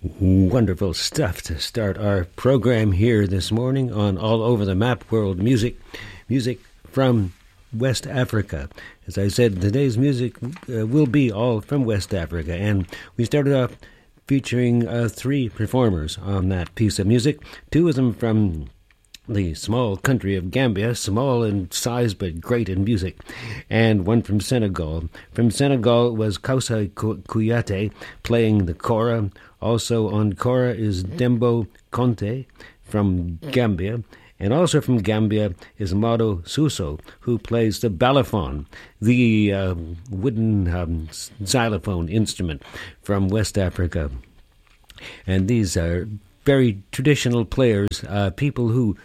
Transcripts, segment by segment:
Wonderful stuff to start our program here this morning on All Over the Map World Music from West Africa. As I said, today's music will be all from West Africa, and we started off featuring three performers on that piece of music, two of them from the small country of Gambia, small in size but great in music, and one from Senegal. From Senegal was Kausa Kouyaté playing the kora. Also on kora is Dembo Conte from Gambia, and also from Gambia is Mado Suso, who plays the balafon, the wooden xylophone instrument from West Africa. And these are very traditional players, people who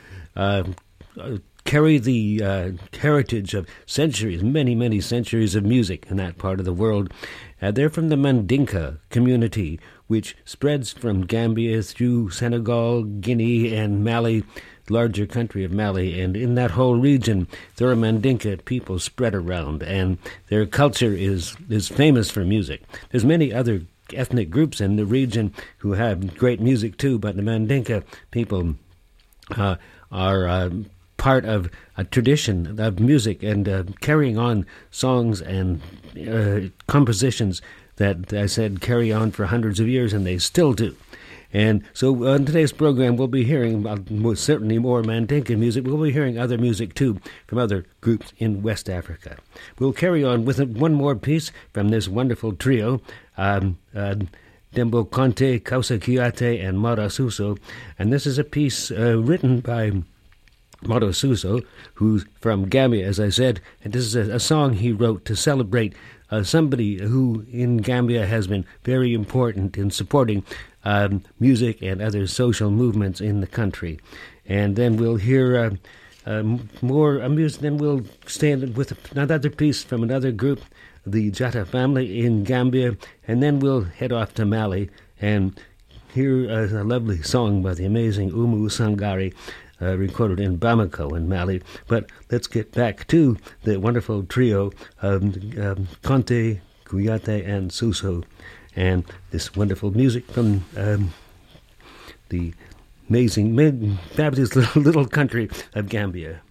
carry the heritage of centuries, many centuries of music in that part of the world. They're from the Mandinka community, which spreads from Gambia through Senegal, Guinea, and Mali, larger country of Mali. And in that whole region, there are Mandinka people spread around, and their culture is famous for music. There's many other ethnic groups in the region who have great music too, but the Mandinka people are part of a tradition of music and carrying on songs and compositions that I said carry on for hundreds of years, and they still do. And so on today's program, we'll be hearing certainly more Mandinka music. We'll be hearing other music, too, from other groups in West Africa. We'll carry on with one more piece from this wonderful trio, Dembo Conte, Kausa Kouyaté, and Mado Suso. And this is a piece written by Mado Suso, who's from Gambia, as I said. And this is a song he wrote to celebrate somebody who in Gambia has been very important in supporting music and other social movements in the country. And then we'll hear more music. Then we'll stand with another piece from another group, the Jatta family in Gambia, and then we'll head off to Mali and hear a lovely song by the amazing Oumou Sangare, recorded in Bamako in Mali. But let's get back to the wonderful trio of Conte, Kouyaté, and Suso, and this wonderful music from the amazing, fabulous little country of Gambia.